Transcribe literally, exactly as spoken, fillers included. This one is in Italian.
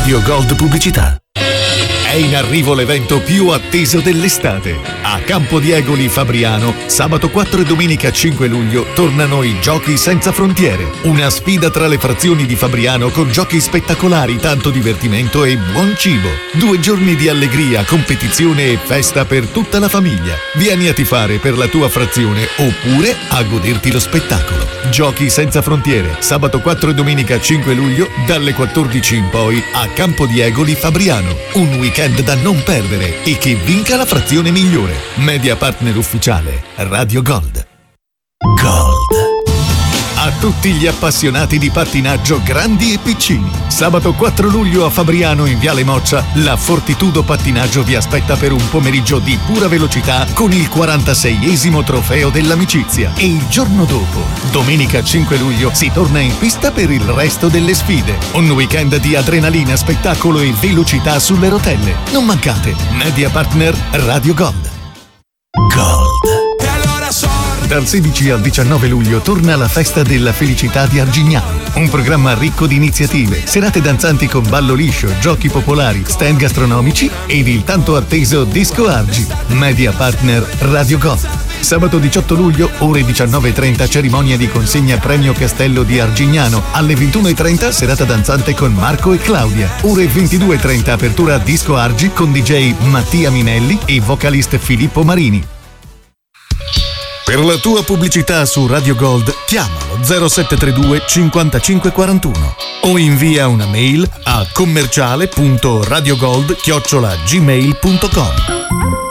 Radio Gold Pubblicità. È in arrivo l'evento più atteso dell'estate. A Campo di Egoli Fabriano, sabato quattro e domenica cinque luglio, tornano i Giochi Senza Frontiere. Una sfida tra le frazioni di Fabriano con giochi spettacolari, tanto divertimento e buon cibo. Due giorni di allegria, competizione e festa per tutta la famiglia. Vieni a tifare per la tua frazione oppure a goderti lo spettacolo. Giochi Senza Frontiere, sabato quattro e domenica cinque luglio, dalle quattordici in poi, a Campo di Egoli Fabriano. Un weekend da non perdere e che vinca la frazione migliore. Media partner ufficiale Radio Gold. Gold. A tutti gli appassionati di pattinaggio grandi e piccini, sabato quattro luglio a Fabriano in Viale Moccia, la Fortitudo Pattinaggio vi aspetta per un pomeriggio di pura velocità con il quarantaseiesimo trofeo dell'amicizia. E il giorno dopo, domenica cinque luglio, si torna in pista per il resto delle sfide. Un weekend di adrenalina, spettacolo e velocità sulle rotelle. Non mancate, Media Partner Radio Gold. Gold. Dal sedici al diciannove luglio torna la Festa della Felicità di Argignano. Un programma ricco di iniziative, serate danzanti con ballo liscio, giochi popolari, stand gastronomici ed il tanto atteso Disco Argi. Media Partner Radio Gold. Sabato diciotto luglio, ore diciannove e trenta, cerimonia di consegna Premio Castello di Argignano. Alle ventuno e trenta, serata danzante con Marco e Claudia. Ore ventidue e trenta, apertura Disco Argi con D J Mattia Minelli e vocalist Filippo Marini. Per la tua pubblicità su Radio Gold, chiamalo zero sette tre due cinquantacinque quarantuno o invia una mail a commerciale punto radiogold chiocciola gmail punto com.